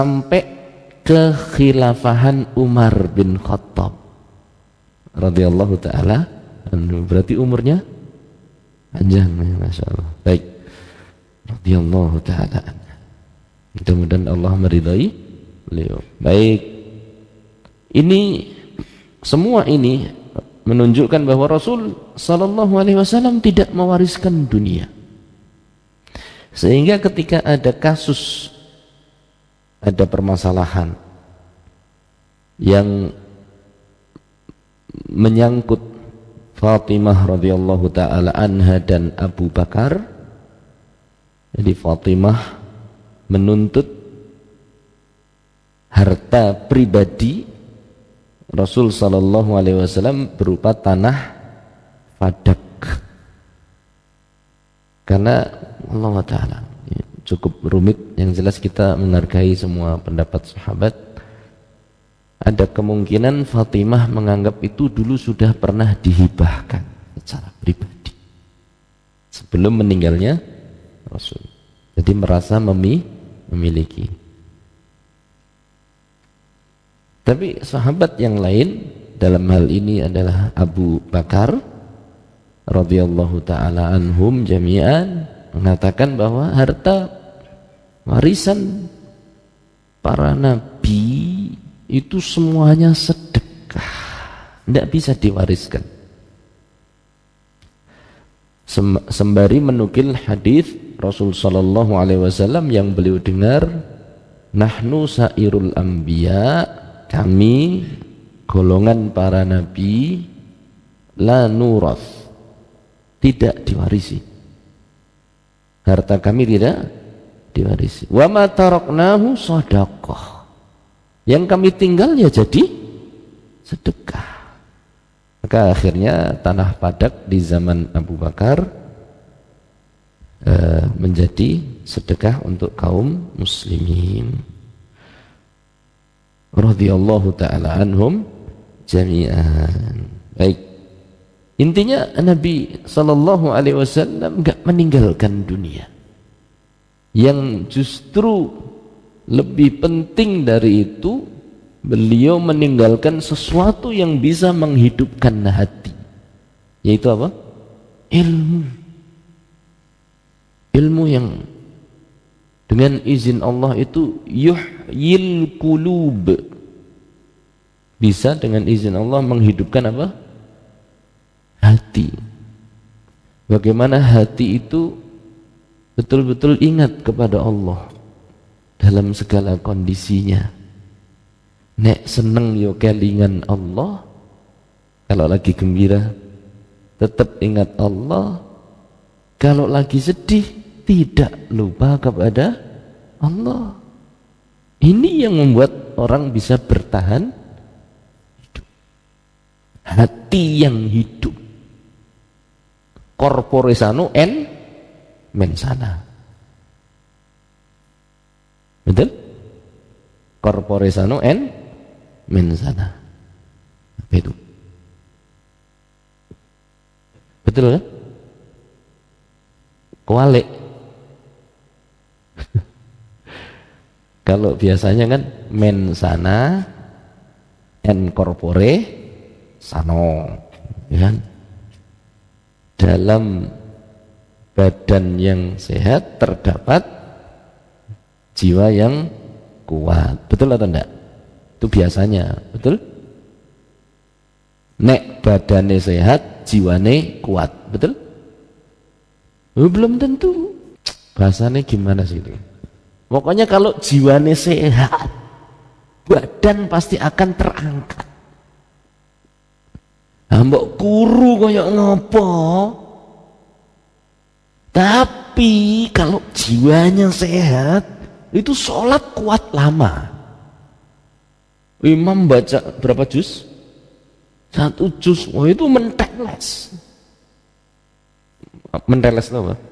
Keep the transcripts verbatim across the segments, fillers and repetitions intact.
sampai kekhilafahan Umar bin Khattab radhiyallahu taala anhu. Berarti umurnya panjang ya, Masya Allah. Baik, radhiyallahu taala anhu. Mudah-mudahan Allah meridai beliau. Baik, ini semua ini menunjukkan bahwa Rasul sallallahu alaihi wasallam tidak mewariskan dunia. Sehingga ketika ada kasus, ada permasalahan yang menyangkut Fatimah radhiyallahu taala anha dan Abu Bakar, jadi Fatimah menuntut harta pribadi Rasul sallallahu alaihi wasallam berupa tanah fadak, karena Allah taala cukup rumit. Yang jelas kita menghargai semua pendapat sahabat. Ada kemungkinan Fatimah menganggap itu dulu sudah pernah dihibahkan secara pribadi sebelum meninggalnya Rasul, jadi merasa memi memiliki. Tapi sahabat yang lain dalam hal ini adalah Abu Bakar radhiyallahu taala anhum jami'an mengatakan bahwa harta warisan para nabi itu semuanya sedekah, tidak bisa diwariskan. Sembari menukil hadis Rasul sallallahu alaihi wasallam yang beliau dengar, nahnu sairul anbiya, kami golongan para nabi, la nurath, tidak diwarisi. Harta kami tidak diwarisi. Wa ma taraknahu shadaqah, yang kami tinggal ya jadi sedekah. Maka akhirnya tanah padak di zaman Abu Bakar eh, menjadi sedekah untuk kaum muslimin radhiyallahu taala anhum jami'an. Baik, intinya Nabi sallallahu alaihi wasallam enggak meninggalkan dunia. Yang justru lebih penting dari itu, beliau meninggalkan sesuatu yang bisa menghidupkan hati, yaitu apa? Ilmu. Ilmu yang dengan izin Allah itu yuhyil qulub, bisa dengan izin Allah menghidupkan apa? Hati. Bagaimana hati itu betul-betul ingat kepada Allah dalam segala kondisinya. Nek seneng yo kelingan Allah, kalau lagi gembira tetap ingat Allah, kalau lagi sedih tidak lupa kepada Allah. Ini yang membuat orang bisa bertahan hidup. Hati yang hidup. Corpore sano en mensana. Betul? Corpore sano en mensana. Apa itu? Betul kan? Kualik. Kalau biasanya kan mensana en corpore sano, ya kan? Dalam badan yang sehat terdapat jiwa yang kuat. Betul atau enggak? Itu biasanya, betul? Nek badannya sehat, jiwane kuat, betul? Oh, belum tentu. Bahasanya gimana sih itu? Pokoknya kalau jiwane sehat, badan pasti akan terangkat. Mbok kuru koyok ngopo? Tapi kalau jiwanya sehat, itu sholat kuat lama. Imam baca berapa juz? Satu juz. Oh, itu menteles. Menteles itu apa?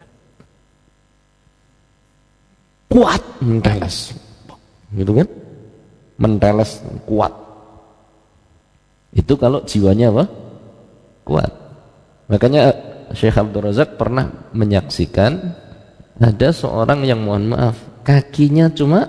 Kuat menteles. Gitu kan? Menteles kuat. Itu kalau jiwanya apa? Kuat. Makanya Syekh Abdul Razak pernah menyaksikan ada seorang yang mohon maaf kakinya cuma